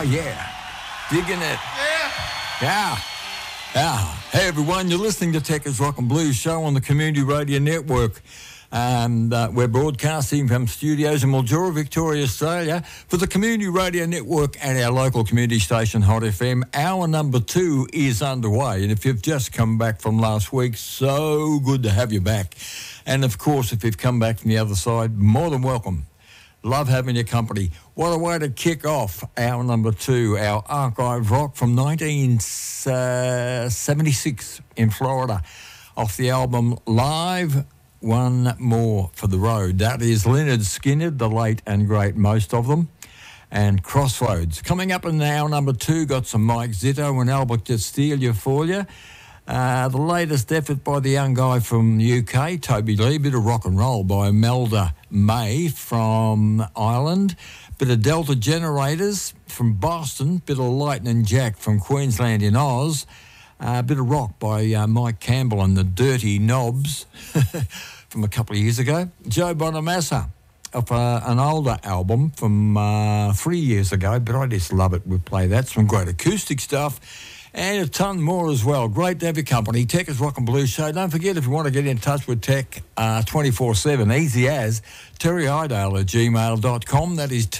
Oh, yeah. Digging it. Yeah. Hey, everyone, you're listening to Techers Rock and Blues Show on the Community Radio Network. And we're broadcasting from studios in Mildura, Victoria, Australia, for the Community Radio Network and our local community station, Hot FM. Hour number 2 is underway. And if you've just come back from last week, so good to have you back. And, of course, if you've come back from the other side, more than welcome. Love having your company. What a way to kick off hour number 2, our archive rock from 1976 in Florida, off the album Live, One More for the Road. That is Lynyrd Skynyrd, the late and great most of them, and Crossroads. Coming up in hour number 2, got some Mike Zitto and Albert Castiglia for you. The latest effort by the young guy from the UK, Toby Lee, bit of rock and roll by Melda May from Ireland, bit of Delta Generators from Boston, bit of Lightning Jack from Queensland in Oz, bit of rock by Mike Campbell and the Dirty Knobs from a couple of years ago, Joe Bonamassa of an older album from 3 years ago, but I just love it. We play that, some great acoustic stuff, and a ton more as well. Great to have your company. Techers Rock and Blues Show. Don't forget, if you want to get in touch with Tech 24/7, easy as terryidale@gmail.com. That is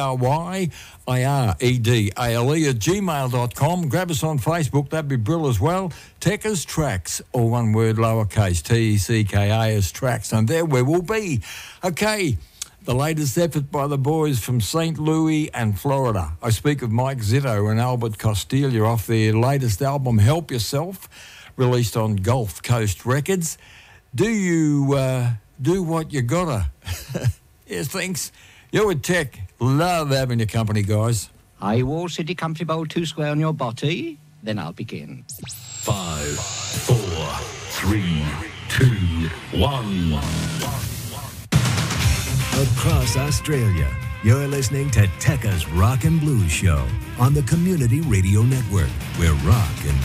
TERYIREDALE@gmail.com. Grab us on Facebook. That'd be brilliant as well. Techers Tracks, all one word, lowercase, TECKAS Tracks. And there we will be. Okay. The latest effort by the boys from St. Louis and Florida. I speak of Mike Zitto and Albert Castiglia off their latest album, Help Yourself, released on Gulf Coast Records. Do you do what you gotta? Yes, thanks. You're with Tech. Love having your company, guys. Are you all City Comfy Bowl 2 square on your body? Then I'll begin. 5, 4, 3, 2, 1. Across Australia, you're listening to Techers Rock and Blues Show on the Community Radio Network, where rock and